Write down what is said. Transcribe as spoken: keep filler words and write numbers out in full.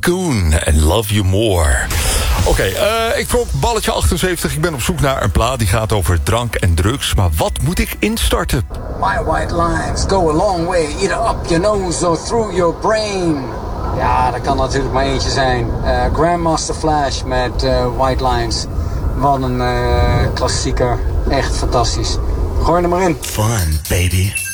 Cocoon en Love You More. Oké, okay, uh, ik vroeg balletje achtenzeventig. Ik ben op zoek naar een plaat die gaat over drank en drugs. Maar wat moet ik instarten? My white lines go a long way, either up your nose or through your brain. Ja, dat kan natuurlijk maar eentje zijn. Uh, Grandmaster Flash met uh, White Lines. Wat een uh, klassieker. Echt fantastisch. Gooi er maar in. Fun, baby.